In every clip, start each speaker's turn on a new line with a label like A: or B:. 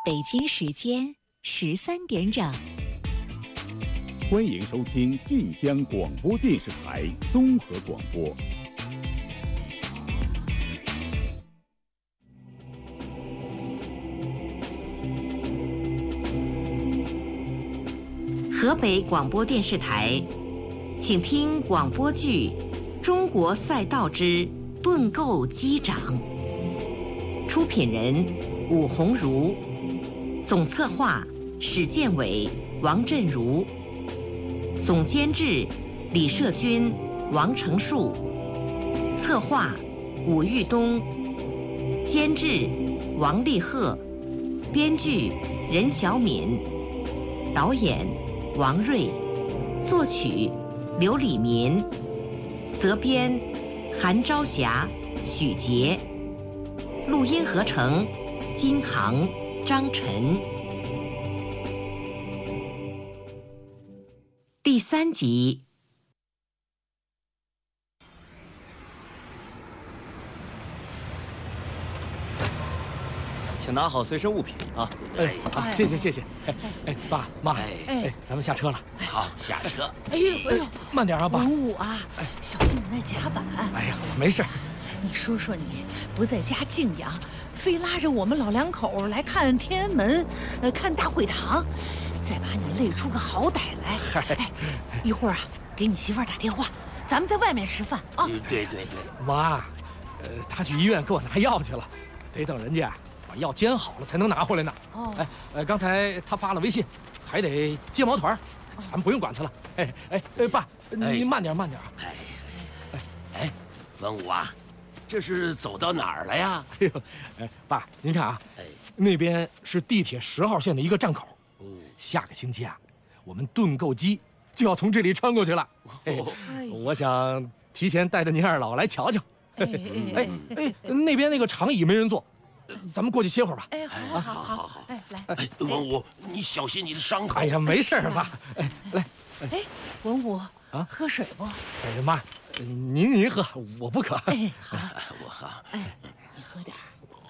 A: 北京时间13点整。
B: 欢迎收听晋江广播电视台综合广播。
C: 河北广播电视台，请听广播剧《中国赛道之盾构机长》，出品人武鸿儒，总策划史建伟、王振如，总监制李社军、王成树，策划武玉东，监制王立鹤，编剧任小敏，导演王瑞，作曲刘礼民，责编韩朝霞、许杰，录音合成金航、张晨。第3集。
D: 请拿好随身物品啊！
E: 谢谢。爸妈，咱们下车了。
F: 好，下车。
E: 哎呦，慢点啊，爸。
G: 文武啊，小心你那甲板。
E: 哎呀，没事。
G: 你说你不在家静养，非拉着我们老两口来看天安门，看大会堂，再把你累出个好歹来。一会儿啊，给你媳妇儿打电话，咱们在外面吃饭啊。
F: 对。
E: 妈，她去医院给我拿药去了，得等人家把药煎好了才能拿回来呢。刚才她发了微信，还得接毛团，咱不用管她了。爸，你慢点啊。
F: 文武啊，这是走到哪儿了呀？
E: 爸，您看啊，那边是地铁10号线的一个站口。下个星期啊，我们盾构机就要从这里穿过去了。我想提前带着您二老来瞧瞧。那边那个长椅没人坐，咱们过去歇会儿吧。
G: 好。来。
F: 文武，你小心你的伤口。
E: 哎呀，没事爸。来。
G: 文武啊，喝水不？
E: 妈，您喝，我不渴。
G: 好，
F: 我喝。
G: 你喝点。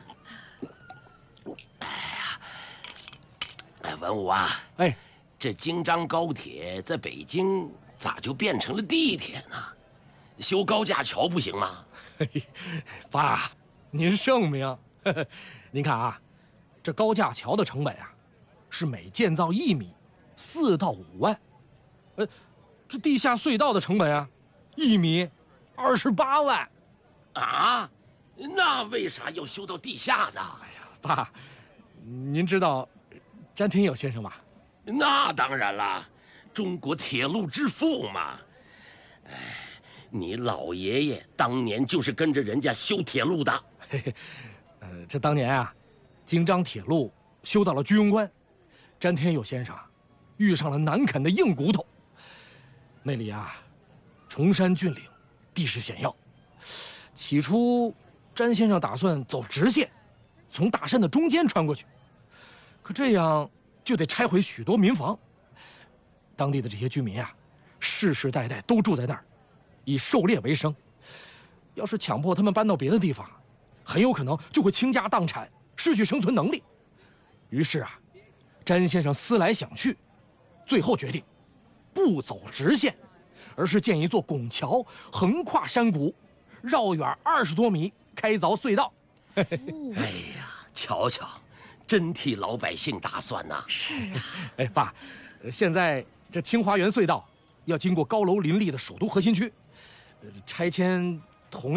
F: 文武啊，这京张高铁在北京咋就变成了地铁呢？修高架桥不行吗？
E: 爸，您圣明。您看啊，这高架桥的成本啊，是每建造1米4到5万。这地下隧道的成本啊，1米28万。
F: 啊？那为啥要修到地下呢？
E: 爸，您知道詹天佑先生吗？
F: 那当然了，中国铁路之父嘛。你老爷爷当年就是跟着人家修铁路的。
E: 这当年啊，京张铁路修到了居庸关，詹天佑先生遇上了难啃的硬骨头。那里啊，崇山峻岭，地势险要。起初，詹先生打算走直线，从大山的中间穿过去。可这样就得拆毁许多民房。当地的这些居民啊，世世代代都住在那儿，以狩猎为生。要是强迫他们搬到别的地方，很有可能就会倾家荡产，失去生存能力。于是啊，詹先生思来想去，最后决定不走直线，而是建一座拱桥，横跨山谷，绕远20多米，开凿隧道。
F: 哎呀，瞧瞧，真替老百姓打算呐。
G: 是啊。
E: 爸，现在这清华园隧道要经过高楼林立的首都核心区，拆迁同